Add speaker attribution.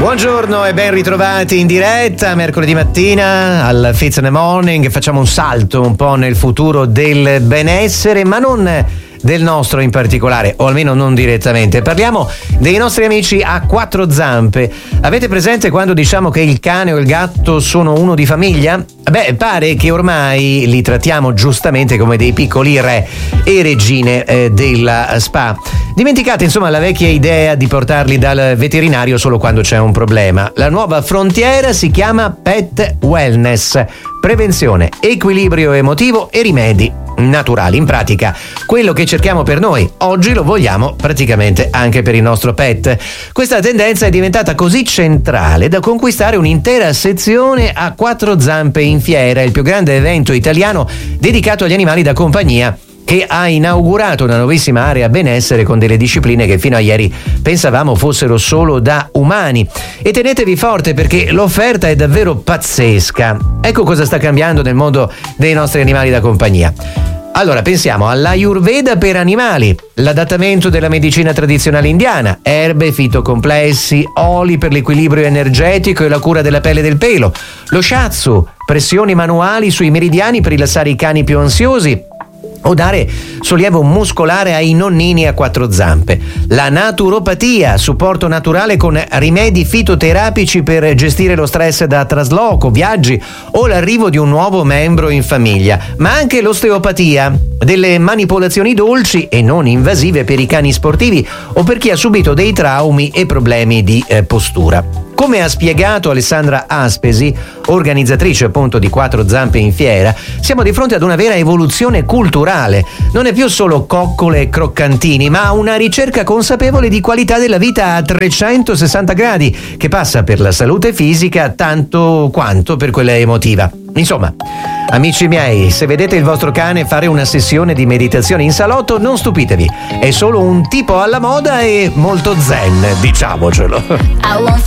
Speaker 1: Buongiorno e ben ritrovati in diretta mercoledì mattina al Fizz in the Morning. Facciamo un salto un po' nel futuro del benessere, ma non del nostro in particolare, o almeno non direttamente. Parliamo dei nostri amici a quattro zampe. Avete presente quando diciamo che il cane o il gatto sono uno di famiglia? Beh, pare che ormai li trattiamo giustamente come dei piccoli re e regine della spa. Dimenticate insomma la vecchia idea di portarli dal veterinario solo quando c'è un problema. La nuova frontiera si chiama Pet Wellness: prevenzione, equilibrio emotivo e rimedi naturali. In pratica, quello che cerchiamo per noi oggi lo vogliamo praticamente anche per il nostro pet. Questa tendenza è diventata così centrale da conquistare un'intera sezione a quattro zampe in fiera, il più grande evento italiano dedicato agli animali da compagnia, che ha inaugurato una nuovissima area benessere con delle discipline che fino a ieri pensavamo fossero solo da umani. E tenetevi forte perché l'offerta è davvero pazzesca. Ecco cosa sta cambiando nel mondo dei nostri animali da compagnia. Allora, pensiamo all'Ayurveda per animali, l'adattamento della medicina tradizionale indiana, erbe, fitocomplessi, oli per l'equilibrio energetico e la cura della pelle e del pelo, lo shiatsu, pressioni manuali sui meridiani per rilassare i cani più ansiosi o dare sollievo muscolare ai nonnini a quattro zampe, la naturopatia, supporto naturale con rimedi fitoterapici per gestire lo stress da trasloco, viaggi o l'arrivo di un nuovo membro in famiglia, ma anche l'osteopatia, delle manipolazioni dolci e non invasive per i cani sportivi o per chi ha subito dei traumi e problemi di postura. Come ha spiegato Alessandra Aspesi, organizzatrice appunto di Quattro Zampe in Fiera, siamo di fronte ad una vera evoluzione culturale. Non è più solo coccole e croccantini, ma una ricerca consapevole di qualità della vita a 360 gradi, che passa per la salute fisica tanto quanto per quella emotiva. Insomma, amici miei, se vedete il vostro cane fare una sessione di meditazione in salotto, non stupitevi. È solo un tipo alla moda e molto zen, diciamocelo.